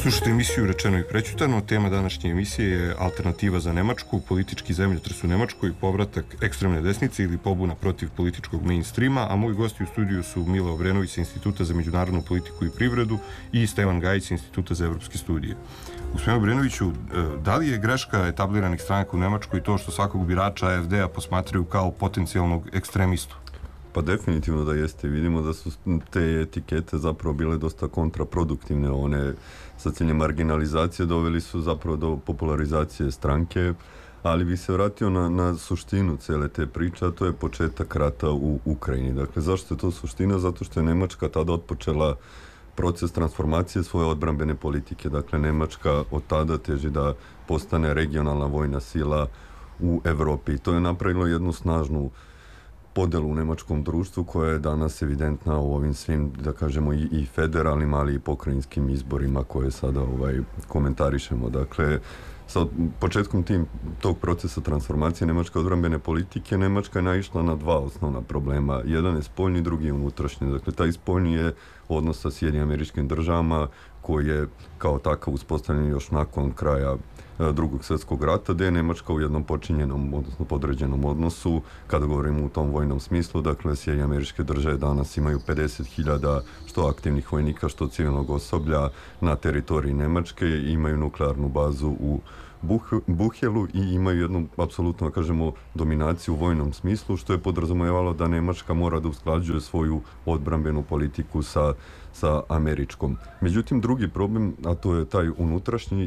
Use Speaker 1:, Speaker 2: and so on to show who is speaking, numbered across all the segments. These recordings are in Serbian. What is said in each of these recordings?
Speaker 1: Slušajte emisiju Rečeno i prećutano. Tema današnje emisije je alternativa za Nemačku, politički zemljotres u Nemačkoj, povratak ekstremne desnice ili pobuna protiv političkog mainstreama, a moji gosti u studiju su Mila Obrenović sa Instituta za međunarodnu politiku i privredu i Stevan Gajić sa Instituta za evropske studije. Gospodine Obrenoviću, da li je greška etabliranih stranaka u Nemačkoj to što svakog birača AfD-a posmatraju kao potencijalnog ekstremistu?
Speaker 2: Pa definitivno da jeste. Vidimo da su te etikete zapravo bile dosta kontraproduktivne. One sa ciljem marginalizacije doveli su zapravo do popularizacije stranke, ali bi se vratio na suštinu cele te priče, a to je početak rata u Ukrajini. Dakle, zašto je to suština? Zato što je Nemačka tada otpočela proces transformacije svoje odbrambene politike. Dakle, Nemačka od tada teži da postane regionalna vojna sila u Evropi. I to je napravilo jednu snažnu podelu u nemačkom društvu koja je danas evidentna u ovim svim, da kažemo, i federalnim, ali i pokrajinskim izborima koje sada komentarišemo. Dakle, sa početkom tog procesa transformacije nemačke odbrambene politike, Nemačka je naišla na dva osnovna problema. Jedan je spoljni, drugi je unutrašnji. Dakle, taj spoljni je odnos sa Sjedinjenim Američkim Državama koji je kao takav uspostavljen još nakon kraja Drugog svjetskog rata, gdje je Nemačka u jednom počinjenom, odnosno podređenom odnosu, kada govorimo u tom vojnom smislu. Dakle, Sjedinjene Američke Države danas imaju 50.000 što aktivnih vojnika, što civilnog osoblja na teritoriji Nemačke, imaju nuklearnu bazu u Buchelu i imaju jednu, apsolutno, kažemo, dominaciju u vojnom smislu, što je podrazumijevalo da Nemačka mora da usklađuje svoju odbrambenu politiku sa američkom. Međutim, drugi problem, a to je taj unutrašnji,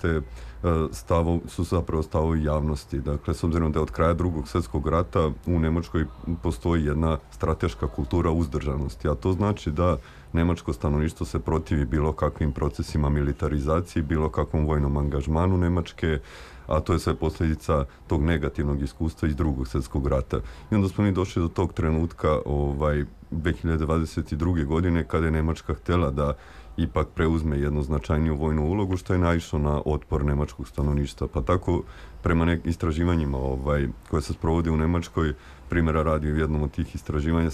Speaker 2: su zapravo stavovi javnosti. Dakle, s obzirom da je od kraja Drugog svjetskog rata u Nemačkoj postoji jedna strateška kultura uzdržanosti, a to znači da nemačko stanovništvo se protivi bilo kakvim procesima militarizacije, bilo kakvom vojnom angažmanu Nemačke, a to je sve posljedica tog negativnog iskustva iz Drugog svjetskog rata. I onda smo mi došli do tog trenutka 2022. godine kada je Nemačka htjela da ipak preuzme jednu značajniju vojnu ulogu, što je naišlo na otpor nemačkog stanovništva. Pa tako, prema istraživanjima koje se sprovode u Nemačkoj, primjera radi u jednom od tih istraživanja,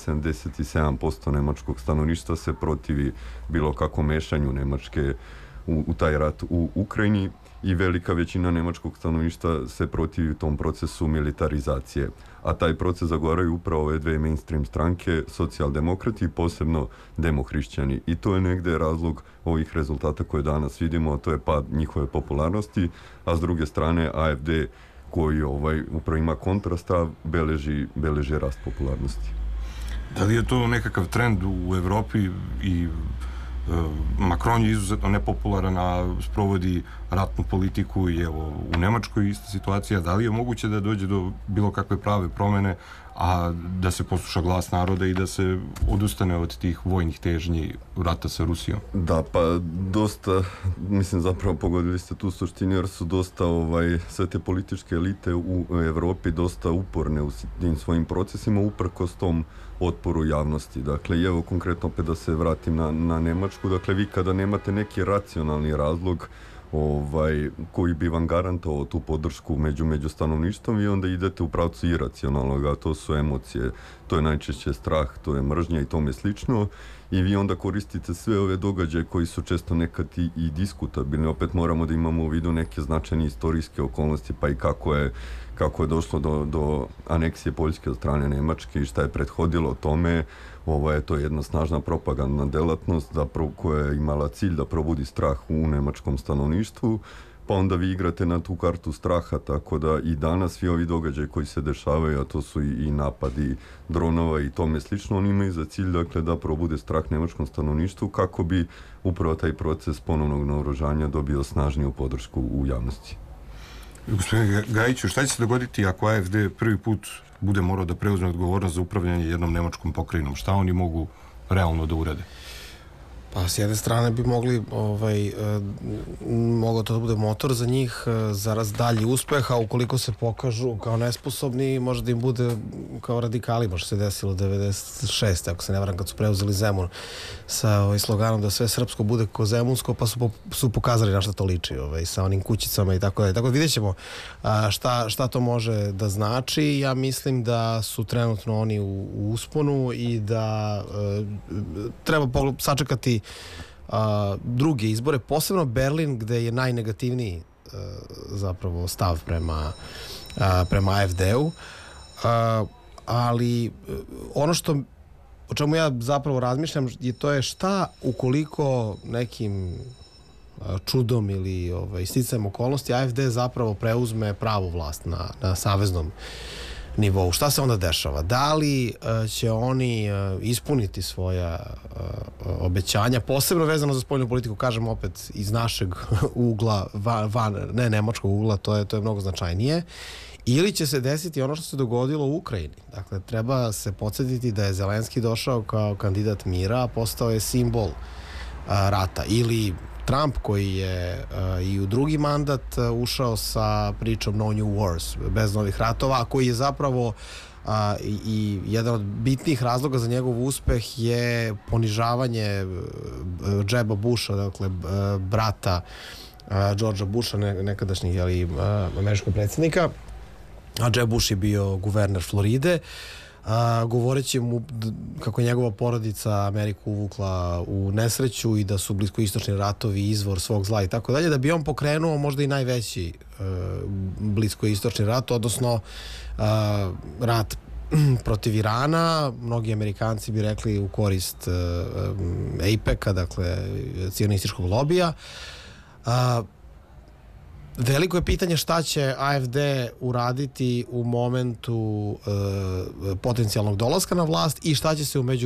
Speaker 2: 77% nemačkog stanovništva se protivi bilo kakvom mešanju Nemačke u taj rat u Ukrajini i velika većina nemačkog stanovništva se protivi tom procesu militarizacije. A taj proces zagovaraju upravo ove dve mainstream stranke, socijaldemokrati i posebno demohrišćani. I to je negde razlog ovih rezultata koje danas vidimo, a to je pad njihove popularnosti, a s druge strane AfD koji upravo ima kontrastav, beleži rast popularnosti.
Speaker 1: Da li je to nekakav trend u Evropi i Macron je izuzetno nepopularan, a sprovodi ratnu politiku i evo u Nemačkoj ista situacija. Da li je moguće da dođe do bilo kakve prave promene, a da se posluša glas naroda i da se odustane od tih vojnih težnji rata sa Rusijom?
Speaker 2: Da, pa dosta, mislim, zapravo pogodili ste tu suštinu, jer su dosta sve te političke elite u Evropi dosta uporne u tim svojim procesima, uprkos tom otporu javnosti. Dakle, evo konkretno opet da se vratim na Nemačku, dakle, vi kada nemate neki racionalni razlog koji bi vam garantovao tu podršku među stanovništvom, vi onda idete u pravcu iracionalnog, a to su emocije, to je najčešće strah, to je mržnja i tome slično, i vi onda koristite sve ove događaje koji su često nekad i diskutabilni. Opet moramo da imamo u vidu neke značajne istorijske okolnosti, pa i kako je došlo do aneksije Poljske od strane Nemačke i šta je prethodilo tome. To je jedna snažna propagandna delatnost koja je imala cilj da probudi strah u nemačkom stanovništvu, pa onda vi igrate na tu kartu straha, tako da i danas svi ovi događaji koji se dešavaju, a to su i napadi dronova i tome slično, oni imaju za cilj, dakle, da probude strah nemačkom stanovništvu kako bi upravo taj proces ponovnog naoružanja dobio snažniju podršku u javnosti.
Speaker 1: Gospodine Gajiću, šta će se dogoditi ako AfD prvi put bude morao da preuzme odgovornost za upravljanje jednom nemačkom pokrajinom? Šta oni mogu realno da urade?
Speaker 3: Pa, s jedne strane bi mogao to da bude motor za njih, za dalji uspeh, a ukoliko se pokažu kao nesposobni, može da im bude kao radikali, što se desilo 96. ako se ne varam, kad su preuzeli Zemun sa sloganom da sve srpsko bude ko zemunsko, pa su pokazali na šta to liči, sa onim kućicama i tako da. Tako da vidjet ćemo šta to može da znači. Ja mislim da su trenutno oni u usponu i da treba sačekati druge izbore, posebno Berlin gde je najnegativniji zapravo stav prema AfD-u, ali ono o čemu ja zapravo razmišljam je šta ukoliko nekim čudom ili sticajem okolnosti AfD zapravo preuzme pravu vlast na saveznom nivou. Šta se onda dešava? Da li će oni ispuniti svoja obećanja, posebno vezano za spoljnu politiku, kažem opet iz našeg ugla, ne nemačkog ugla, to je mnogo značajnije, ili će se desiti ono što se dogodilo u Ukrajini. Dakle, treba se podsjetiti da je Zelenski došao kao kandidat mira, a postao je simbol rata. Ili Trump koji je i u drugi mandat ušao sa pričom No New Wars, bez novih ratova, a koji je zapravo i jedan od bitnih razloga za njegov uspeh je ponižavanje Jeba Busha, dakle brata Georgea Busha, nekadašnjih američkog predsjednika, a Jeb Bush je bio guverner Floride, govoreći mu kako je njegova porodica Ameriku uvukla u nesreću i da su bliskoistočni ratovi izvor svog zla i tako dalje, da bi on pokrenuo možda i najveći bliskoistočni rat, odnosno rat protiv Irana. Mnogi Amerikanci bi rekli u korist AIPAC-a, dakle cionističkog lobija. Veliko je pitanje šta će AfD uraditi u momentu potencijalnog dolaska na vlast i šta će se